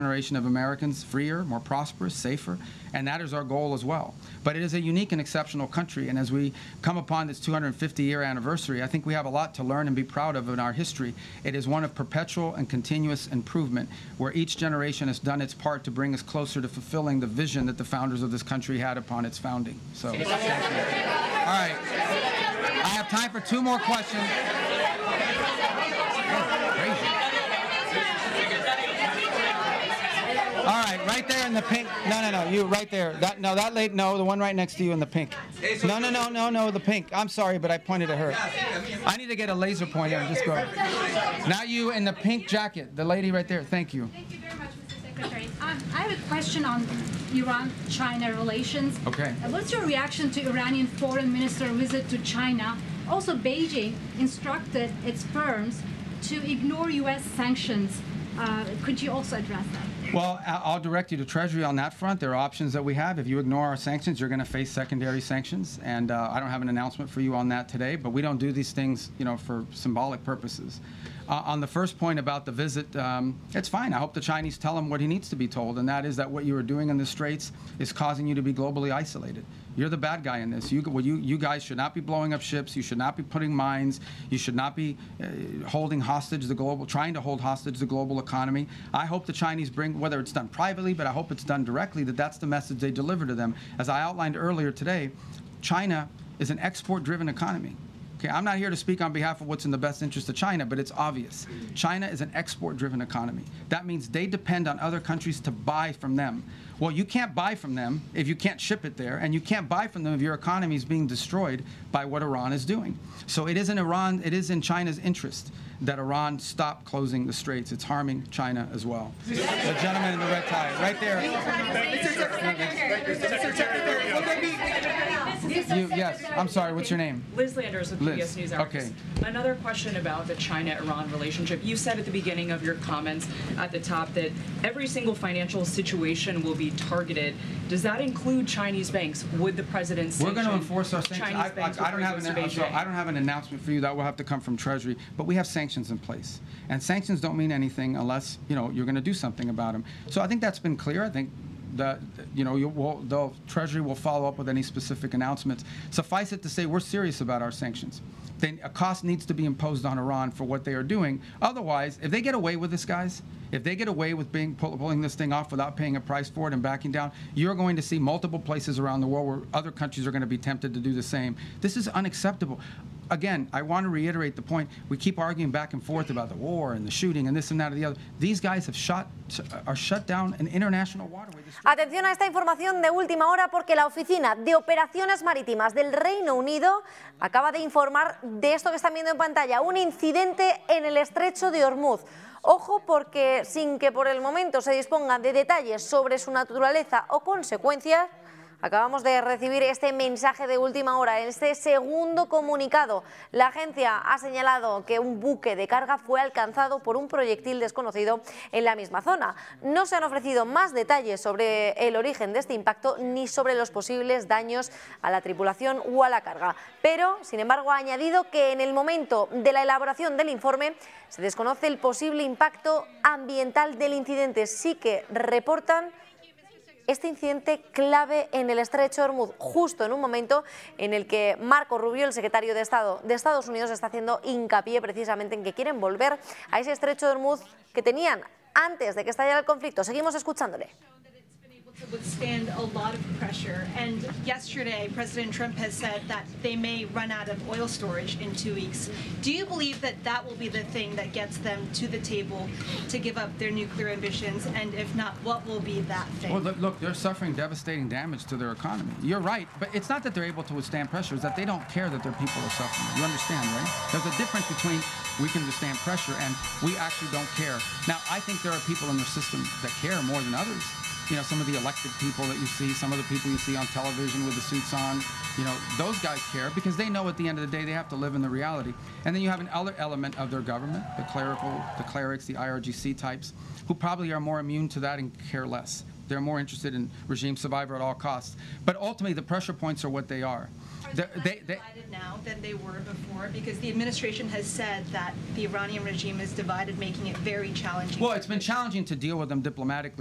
generation of Americans freer, more prosperous, safer, and that is our goal as well. But it is a unique and exceptional country, and as we come upon this 250-year anniversary, I think we have a lot to learn and be proud of in our history. It is one of perpetual and continuous improvement, where each generation has done its part to bring us closer to fulfilling the vision that the founders of this country had upon its founding. So, thank you. All right. I have time for two more questions. All right, right there in the pink. No, you right there. That lady. No, the one right next to you in the pink. No, the pink. I'm sorry, but I pointed at her. I need to get a laser pointer and just go. Now you in the pink jacket, the lady right there. Thank you. Thank you very much, Mr. Secretary. I have a question on Iran-China relations. Okay. What's your reaction to Iranian foreign minister visit to China? Also, Beijing instructed its firms to ignore U.S. sanctions. Could you also address that? Well, I'll direct you to Treasury on that front. There are options that we have. If you ignore our sanctions, you're going to face secondary sanctions. And I don't have an announcement for you on that today, but we don't do these things, for symbolic purposes. On the first point about the visit, it's fine. I hope the Chinese tell him what he needs to be told, and that is that what you are doing in the Straits is causing you to be globally isolated. You're the bad guy in this. You guys should not be blowing up ships. You should not be putting mines. You should not be trying to hold hostage the global economy. I hope the Chinese bring, whether it's done privately, but I hope it's done directly, that's the message they deliver to them. As I outlined earlier today, China is an export-driven economy. Okay, I'm not here to speak on behalf of what's in the best interest of China, but it's obvious. China is an export-driven economy. That means they depend on other countries to buy from them. Well, you can't buy from them if you can't ship it there, and you can't buy from them if your economy is being destroyed by what Iran is doing. So it is in China's interest that Iran stop closing the Straits. It's harming China as well. The gentleman in the red tie, right there. Yes, I'm sorry, what's your name? Liz Landers with PBS NewsHour. Okay. Another question about the China-Iran relationship. You said at the beginning of your comments at the top that every single financial situation will be targeted. Does that include Chinese banks? Would the president sanction We're going to enforce our sanctions. Chinese banks I don't have an announcement for you. That will have to come from Treasury. But we have sanctions in place. And sanctions don't mean anything unless, you're going to do something about them. So I think that's been clear. I think that the Treasury will follow up with any specific announcements. Suffice it to say, we're serious about our sanctions. Then a cost needs to be imposed on Iran for what they are doing. Otherwise, if they get away with this, guys, if they get away with pulling this thing off without paying a price for it and backing down, you're going to see multiple places around the world where other countries are going to be tempted to do the same. This is unacceptable. Again, I want to reiterate the point. We keep arguing back and forth about the war and the shooting and this and that and the other. These guys are shut down an international waterway. Atención a esta información de última hora porque la Oficina de Operaciones Marítimas del Reino Unido acaba de informar de esto que están viendo en pantalla, un incidente en el Estrecho de Hormuz. Ojo porque sin que por el momento se disponga de detalles sobre su naturaleza o consecuencias, acabamos de recibir este mensaje de última hora. En este segundo comunicado, la agencia ha señalado que un buque de carga fue alcanzado por un proyectil desconocido en la misma zona. No se han ofrecido más detalles sobre el origen de este impacto ni sobre los posibles daños a la tripulación o a la carga. Pero, sin embargo, ha añadido que en el momento de la elaboración del informe se desconoce el posible impacto ambiental del incidente. Sí que reportan este incidente clave en el Estrecho de Hormuz, justo en un momento en el que Marco Rubio, el secretario de Estado de Estados Unidos, está haciendo hincapié precisamente en que quieren volver a ese Estrecho de Hormuz que tenían antes de que estallara el conflicto. Seguimos escuchándole. Withstand a lot of pressure, and yesterday President Trump has said that they may run out of oil storage in 2 weeks. Do you believe that that will be the thing that gets them to the table to give up their nuclear ambitions, and if not, what will be that thing? Well, look, they're suffering devastating damage to their economy. You're right, but it's not that they're able to withstand pressure, it's that they don't care that their people are suffering. You understand, right? There's a difference between we can withstand pressure and we actually don't care. Now, I think there are people in their system that care more than others. Some of the elected people that you see, some of the people you see on television with the suits on, those guys care because they know at the end of the day they have to live in the reality. And then you have another element of their government, the clerics, the IRGC types, who probably are more immune to that and care less. They're more interested in regime survival at all costs. But ultimately, the pressure points are what they are. Are they less divided now than they were before? Because the administration has said that the Iranian regime is divided, making it very challenging. Well, it's been challenging to deal with them diplomatically